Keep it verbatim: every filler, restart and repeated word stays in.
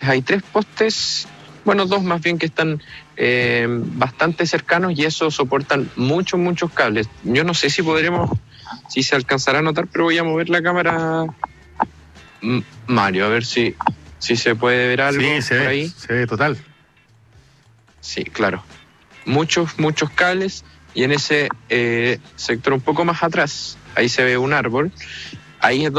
hay tres postes, bueno, dos más bien que están eh, bastante cercanos y eso soportan muchos, muchos cables. Yo no sé si podremos, si se alcanzará a notar, pero voy a mover la cámara, Mario, a ver si, si se puede ver algo sí, se por ve, ahí. Se ve total. Sí, claro. Muchos, muchos cables y en ese eh, sector un poco más atrás, ahí se ve un árbol. Ahí es